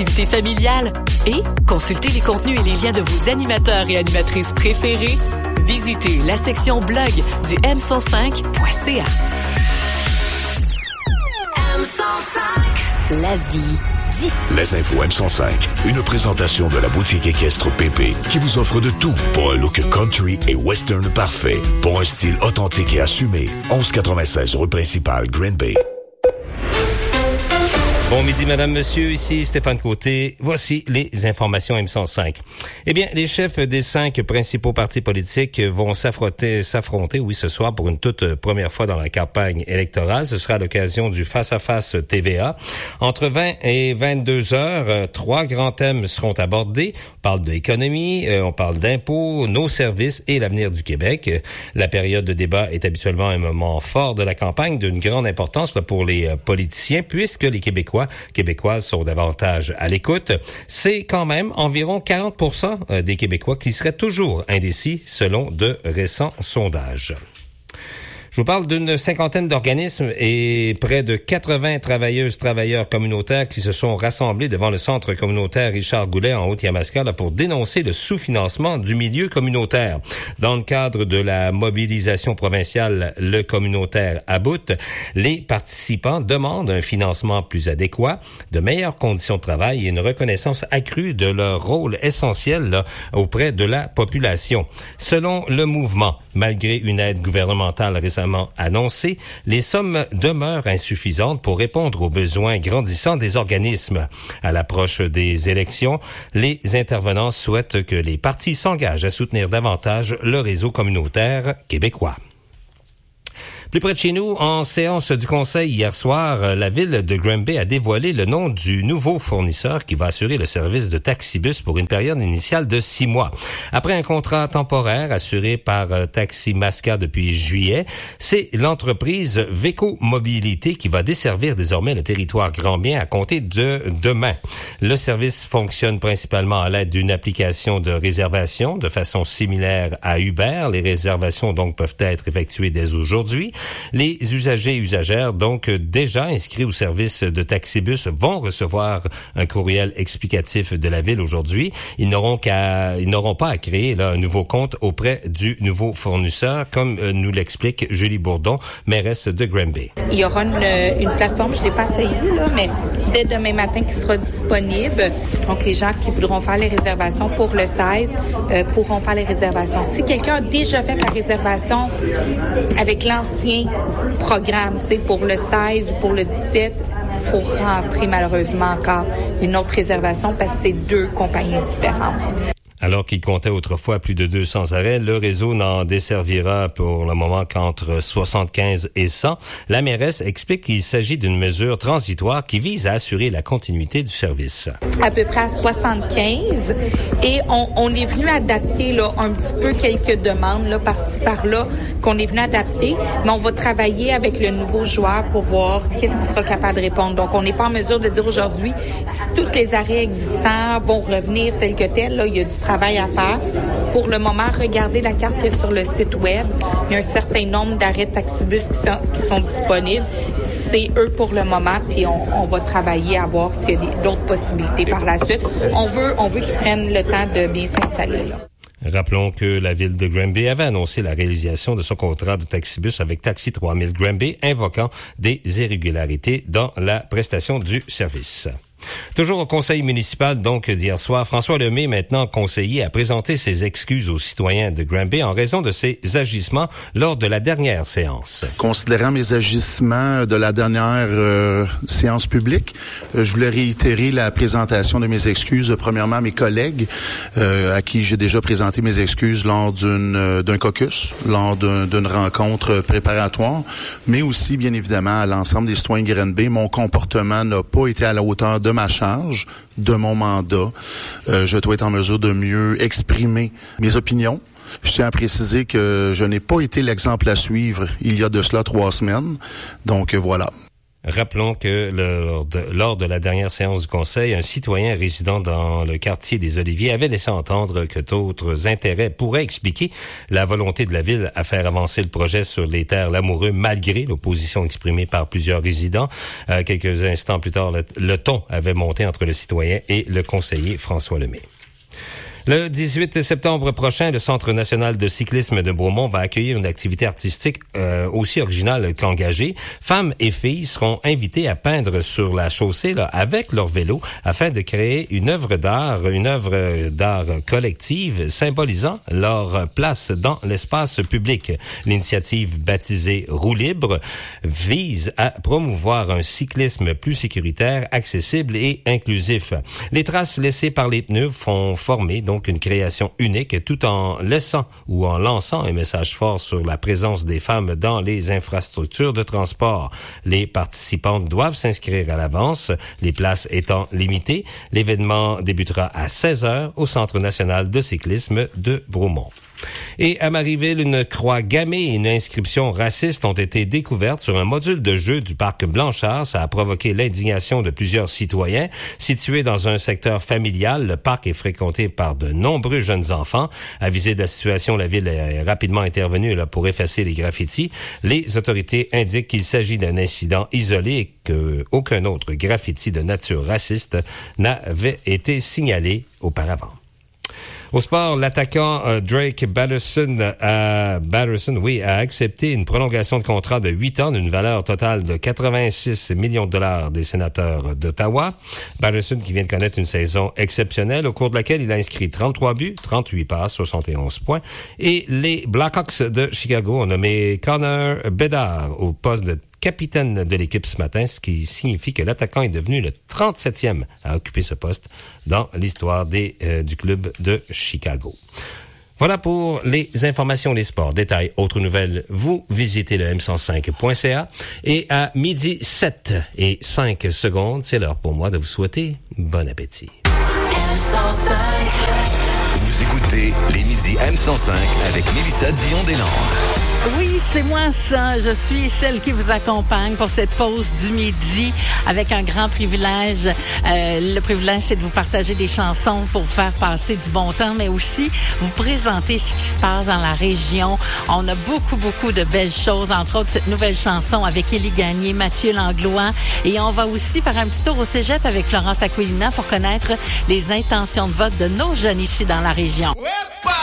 activités familiales et consulter les contenus et les liens de vos animateurs et animatrices préférés. Visitez la section blog du m105.ca. M105. La vie d'ici. Les infos M105. Une présentation de la boutique équestre Pépé qui vous offre de tout pour un look country et western parfait. Pour un style authentique et assumé. 1196 rue principale, Green Bay. Bon midi, madame, monsieur, ici Stéphane Côté. Voici les informations M105. Eh bien, les chefs des 5 principaux partis politiques vont s'affronter, oui, ce soir pour une toute première fois dans la campagne électorale. Ce sera à l'occasion du face-à-face TVA. Entre 20 et 22 heures, 3 grands thèmes seront abordés. On parle de l'économie, on parle d'impôts, nos services et l'avenir du Québec. La période de débat est habituellement un moment fort de la campagne, d'une grande importance pour les politiciens, puisque les Québécoises sont davantage à l'écoute. C'est quand même environ 40% des Québécois qui seraient toujours indécis selon de récents sondages. Je vous parle d'une cinquantaine d'organismes et près de 80 travailleurs communautaires qui se sont rassemblés devant le centre communautaire Richard Goulet en Haute-Yamaska pour dénoncer le sous-financement du milieu communautaire. Dans le cadre de la mobilisation provinciale Le Communautaire à bout, les participants demandent un financement plus adéquat, de meilleures conditions de travail et une reconnaissance accrue de leur rôle essentiel auprès de la population. Selon le mouvement, malgré une aide gouvernementale récemment annoncée, les sommes demeurent insuffisantes pour répondre aux besoins grandissants des organismes. À l'approche des élections, les intervenants souhaitent que les partis s'engagent à soutenir davantage le réseau communautaire québécois. Plus près de chez nous, en séance du Conseil hier soir, la ville de Granby a dévoilé le nom du nouveau fournisseur qui va assurer le service de taxibus pour une période initiale de 6 mois. Après un contrat temporaire assuré par Taximasca depuis juillet, c'est l'entreprise Veco Mobilité qui va desservir désormais le territoire grandbien à compter de demain. Le service fonctionne principalement à l'aide d'une application de réservation de façon similaire à Uber. Les réservations donc peuvent être effectuées dès aujourd'hui. Les usagers et usagères, donc déjà inscrits au service de taxibus, vont recevoir un courriel explicatif de la ville aujourd'hui. Ils n'auront pas à créer un nouveau compte auprès du nouveau fournisseur, comme nous l'explique Julie Bourdon, mairesse de Granby. Il y aura une plateforme, je ne l'ai pas essayé, mais dès demain matin qui sera disponible. Donc, les gens qui voudront faire les réservations pour le 16 pourront faire les réservations. Si quelqu'un a déjà fait la réservation avec l'ancien programme, pour le 16 ou pour le 17, il faut rentrer malheureusement encore une autre réservation parce que c'est 2 compagnies différentes. Alors qu'il comptait autrefois plus de 200 arrêts, le réseau n'en desservira pour le moment qu'entre 75 et 100. La mairesse explique qu'il s'agit d'une mesure transitoire qui vise à assurer la continuité du service. À peu près à 75. Et on est venu adapter un petit peu quelques demandes par-ci par-là qu'on est venu adapter. Mais on va travailler avec le nouveau joueur pour voir qu'est-ce qu'il sera capable de répondre. Donc, on n'est pas en mesure de dire aujourd'hui si tous les arrêts existants vont revenir tel que tel. Là, il y a du travail à faire. Pour le moment, regardez la carte qu'il y a sur le site web. Il y a un certain nombre d'arrêts de taxibus qui sont disponibles. C'est eux pour le moment, puis on va travailler à voir s'il y a d'autres possibilités par la suite. On veut qu'ils prennent le temps de bien s'installer là. Rappelons que la ville de Granby avait annoncé la réalisation de son contrat de taxibus avec Taxi 3000 Granby, invoquant des irrégularités dans la prestation du service. Toujours au conseil municipal, donc, d'hier soir, François Lemay, maintenant conseiller, a présenté ses excuses aux citoyens de Granby en raison de ses agissements lors de la dernière séance. Considérant mes agissements de la dernière séance publique, je voulais réitérer la présentation de mes excuses, premièrement à mes collègues, à qui j'ai déjà présenté mes excuses lors d'un caucus, lors d'une rencontre préparatoire, mais aussi, bien évidemment, à l'ensemble des citoyens de Granby. Mon comportement n'a pas été à la hauteur de ma charge, de mon mandat. Je dois être en mesure de mieux exprimer mes opinions. Je tiens à préciser que je n'ai pas été l'exemple à suivre il y a de cela 3 semaines. Donc voilà. Rappelons que lors de la dernière séance du Conseil, un citoyen résidant dans le quartier des Oliviers avait laissé entendre que d'autres intérêts pourraient expliquer la volonté de la Ville à faire avancer le projet sur les terres Lamoureux, malgré l'opposition exprimée par plusieurs résidents. Quelques instants plus tard, le ton avait monté entre le citoyen et le conseiller François Lemay. Le 18 septembre prochain, le Centre national de cyclisme de Bromont va accueillir une activité artistique aussi originale qu'engagée. Femmes et filles seront invitées à peindre sur la chaussée avec leur vélo afin de créer une œuvre d'art collective symbolisant leur place dans l'espace public. L'initiative baptisée Roue libre vise à promouvoir un cyclisme plus sécuritaire, accessible et inclusif. Les traces laissées par les pneus font former donc une création unique, tout en lançant un message fort sur la présence des femmes dans les infrastructures de transport. Les participantes doivent s'inscrire à l'avance, les places étant limitées. L'événement débutera à 16h au Centre national de cyclisme de Bromont. Et à Marieville, une croix gammée et une inscription raciste ont été découvertes sur un module de jeu du parc Blanchard. Ça a provoqué l'indignation de plusieurs citoyens. Situé dans un secteur familial, le parc est fréquenté par de nombreux jeunes enfants. Avisée de la situation, la ville est rapidement intervenue pour effacer les graffitis. Les autorités indiquent qu'il s'agit d'un incident isolé et qu'aucun autre graffiti de nature raciste n'avait été signalé auparavant. Au sport, l'attaquant Drake Batterson a accepté une prolongation de contrat de 8 ans d'une valeur totale de 86 millions de dollars des sénateurs d'Ottawa. Batterson qui vient de connaître une saison exceptionnelle au cours de laquelle il a inscrit 33 buts, 38 passes, 71 points. Et les Blackhawks de Chicago ont nommé Connor Bedard au poste de capitaine de l'équipe ce matin, ce qui signifie que l'attaquant est devenu le 37e à occuper ce poste dans l'histoire du club de Chicago. Voilà pour les informations, les sports. Détails, autres nouvelles, vous visitez le m105.ca. Et à 12h07, c'est l'heure pour moi de vous souhaiter bon appétit. Vous écoutez les midis M105 avec Mélissa Dion-Deslandes. Oui, c'est moi ça. Je suis celle qui vous accompagne pour cette pause du midi avec un grand privilège. Le privilège, c'est de vous partager des chansons pour vous faire passer du bon temps, mais aussi vous présenter ce qui se passe dans la région. On a beaucoup de belles choses, entre autres cette nouvelle chanson avec Élie Gagné, Mathieu Langlois. Et on va aussi faire un petit tour au cégep avec Florence Aquilina pour connaître les intentions de vote de nos jeunes ici dans la région.